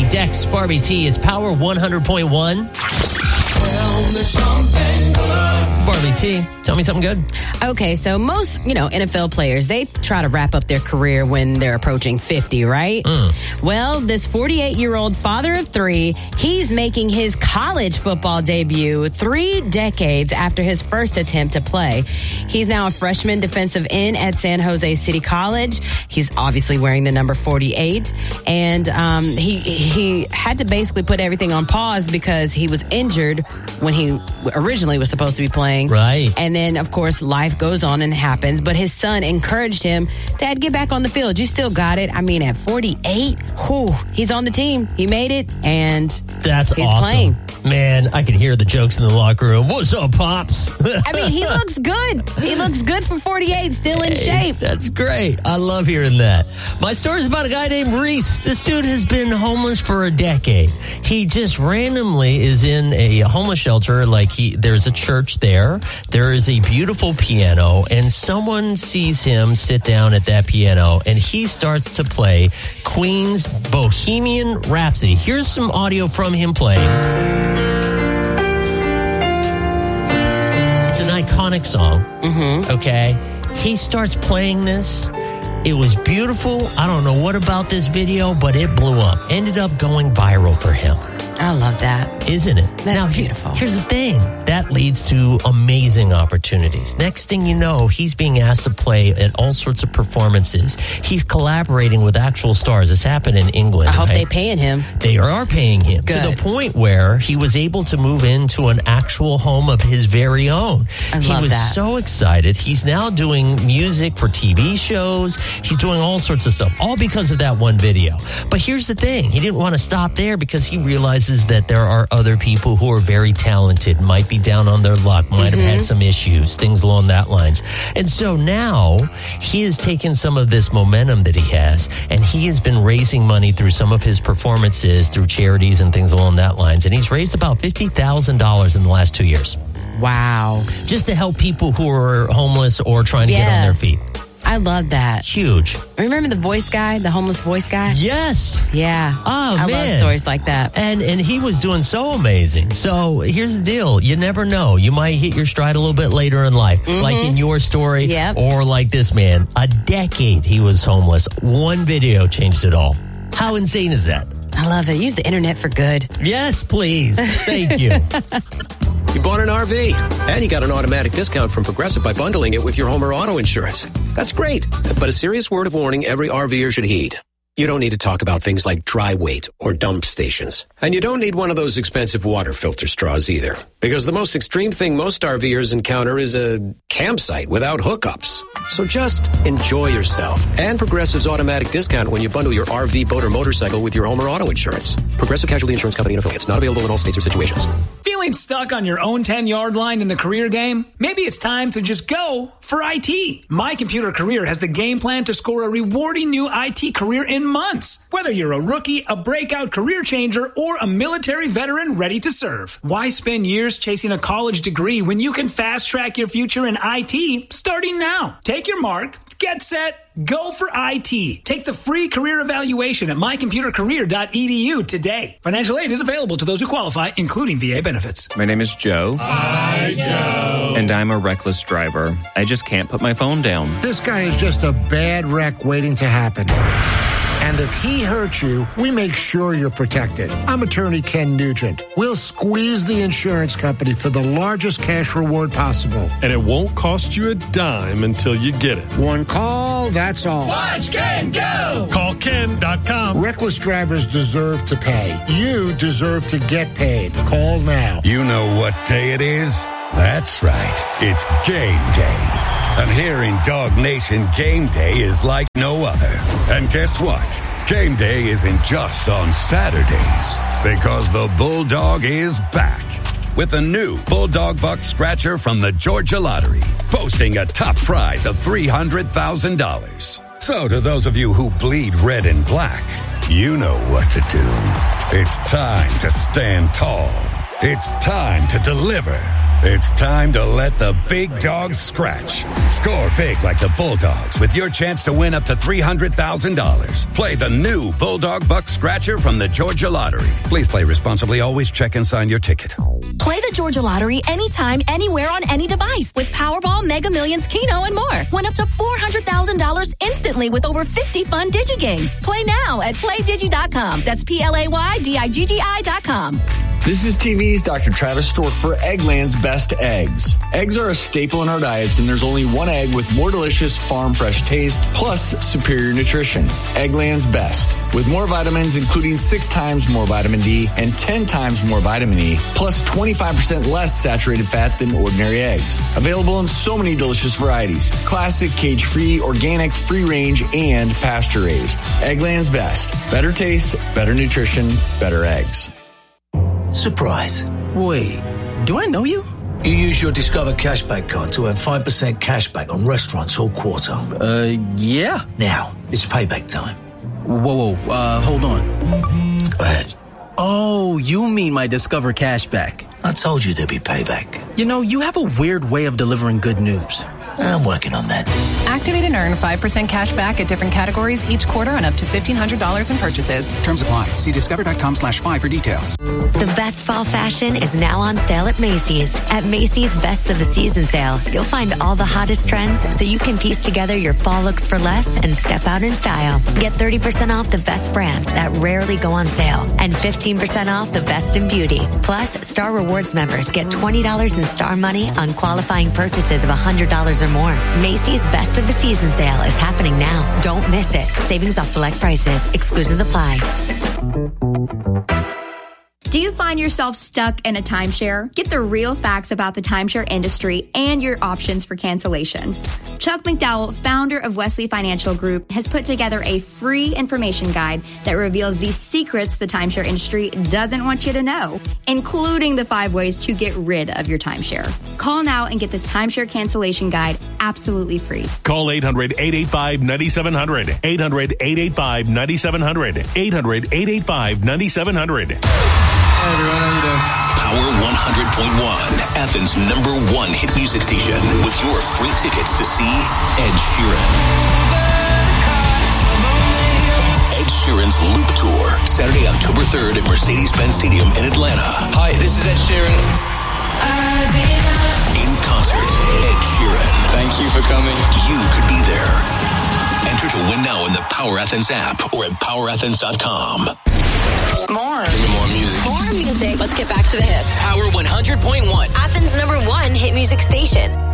Dex, Barbie T. It's Power 100.1. Tell me something good. Barbie T, tell me something good. Okay, so most, NFL players, they try to wrap up their career when they're approaching 50, right? Well, this 48-year-old father of three, he's making his college football debut 3 decades after his first attempt to play. He's now a freshman defensive end at San Jose City College. He's obviously wearing the number 48, and he had to basically put everything on pause because he was injured when he originally was supposed to be playing. Right. And then, of course, life goes on and happens. But his son encouraged him, Dad, get back on the field. You still got it. I mean, at 48, he's on the team. He made it, and that's he's awesome. playing. Man, I could hear the jokes in the locker room. What's up, Pops? I mean, he looks good. He looks good for 48, still in shape. That's great. I love hearing that. My story is about a guy named Reese. This dude has been homeless for a decade. He just randomly is in a homeless shelter. There's a church there. There is a beautiful piano, and someone sees him sit down at that piano, and he starts to play Queen's Bohemian Rhapsody. Here's some audio from him playing. It's an iconic song. Okay. He starts playing this. It was beautiful. I don't know what about this video, but it blew up. Ended up going viral for him. I love that. Isn't it? That's beautiful. Here's the thing. That leads to amazing opportunities. Next thing you know, he's being asked to play at all sorts of performances. He's collaborating with actual stars. This happened in England. I hope they're paying him. They are paying him. Good. To the point where he was able to move into an actual home of his very own. He was so excited. He's now doing music for TV shows. He's doing all sorts of stuff, all because of that one video. But here's the thing. He didn't want to stop there because he realizes that there are other people who are very talented, might be down on their luck, might have had some issues, things along that lines. And so now he has taken some of this momentum that he has, and he has been raising money through some of his performances, through charities and things along that lines. And he's raised about $50,000 in the last 2 years. Wow. Just to help people who are homeless or trying to get on their feet. I love that. Huge. Remember the voice guy, the homeless voice guy? Yes. Yeah. Oh, I love stories like that. And he was doing so amazing. So here's the deal. You never know. You might hit your stride a little bit later in life, like in your story, or like this man. A decade he was homeless. One video changed it all. How insane is that? I love it. Use the internet for good. Yes, please. Thank you. You bought an RV, and you got an automatic discount from Progressive by bundling it with your home or auto insurance. That's great, but a serious word of warning every RVer should heed. You don't need to talk about things like dry weight or dump stations. And you don't need one of those expensive water filter straws either. Because the most extreme thing most RVers encounter is a campsite without hookups. So just enjoy yourself. And Progressive's automatic discount when you bundle your RV, boat, or motorcycle with your home or auto insurance. Progressive Casualty Insurance Company and affiliates. Not available in all states or situations. Feeling stuck on your own 10-yard line in the career game? Maybe it's time to just go for IT. My Computer Career has the game plan to score a rewarding new IT career in months. Whether you're a rookie, a breakout career changer, or a military veteran ready to serve. Why spend years chasing a college degree when you can fast-track your future in IT starting now? Take your mark, get set, go for IT. Take the free career evaluation at mycomputercareer.edu today. Financial aid is available to those who qualify, including VA benefits. My name is Joe. Hi, Joe. And I'm a reckless driver. I just can't put my phone down. This guy is just a bad wreck waiting to happen. And if he hurts you, we make sure you're protected. I'm attorney Ken Nugent. We'll squeeze the insurance company for the largest cash reward possible. And it won't cost you a dime until you get it. One call, that's all. Watch Ken go! Call Ken.com. Reckless drivers deserve to pay. You deserve to get paid. Call now. You know what day it is? That's right. It's game day. And here in Dog Nation, game day is like no other. And guess what? Game day isn't just on Saturdays, because the Bulldog is back with a new Bulldog Buck Scratcher from the Georgia Lottery, boasting a top prize of $300,000. So to those of you who bleed red and black, you know what to do. It's time to stand tall. It's time to deliver. It's time to let the big dogs scratch. Score big like the Bulldogs with your chance to win up to $300,000. Play the new Bulldog Buck Scratcher from the Georgia Lottery. Please play responsibly. Always check and sign your ticket. Play the Georgia Lottery anytime, anywhere on any device with Powerball, Mega Millions, Keno, and more. Win up to $400,000 instantly with over 50 fun DigiGames. Play now at PlayDigi.com. That's PlayDigi.com. This is TV's Dr. Travis Stork for Eggland's Best Eggs. Eggs are a staple in our diets, and there's only one egg with more delicious farm fresh taste plus superior nutrition. Eggland's Best. With more vitamins, including 6 times more vitamin D and 10 times more vitamin E, plus 25% less saturated fat than ordinary eggs. Available in so many delicious varieties. Classic, cage-free, organic, free-range, and pasture-raised. Eggland's Best. Better taste, better nutrition, better eggs. Surprise. Wait, do I know you? You use your Discover Cashback card to earn 5% cashback on restaurants all quarter. Yeah. Now, it's payback time. Whoa, hold on. Go ahead. Oh, you mean my Discover Cashback. I told you there'd be payback. You know, you have a weird way of delivering good news. I'm working on that. Activate and earn 5% cash back at different categories each quarter on up to $1,500 in purchases. Terms apply. See discover.com/5 for details. The best fall fashion is now on sale at Macy's. At Macy's Best of the Season sale, you'll find all the hottest trends so you can piece together your fall looks for less and step out in style. Get 30% off the best brands that rarely go on sale and 15% off the best in beauty. Plus, Star Rewards members get $20 in Star Money on qualifying purchases of $100 or more. Macy's Best of the Season sale is happening now. Don't miss it. Savings off select prices. Exclusions apply. Do you find yourself stuck in a timeshare? Get the real facts about the timeshare industry and your options for cancellation. Chuck McDowell, founder of Wesley Financial Group, has put together a free information guide that reveals the secrets the timeshare industry doesn't want you to know, including the 5 ways to get rid of your timeshare. Call now and get this timeshare cancellation guide absolutely free. Call 800-885-9700. 800-885-9700. 800-885-9700. Hi, everyone. How you doing? Power 100.1, Athens' #1 hit music station, with your free tickets to see Ed Sheeran. Ed Sheeran's Loop Tour, Saturday, October 3rd at Mercedes-Benz Stadium in Atlanta. Hi, this is Ed Sheeran. In concert, Ed Sheeran. Thank you for coming. You could be there. Enter to win now in the Power Athens app or at powerathens.com. More. Give me more music. More music. Let's get back to the hits. Power 100.1. Athens' #1 hit music station.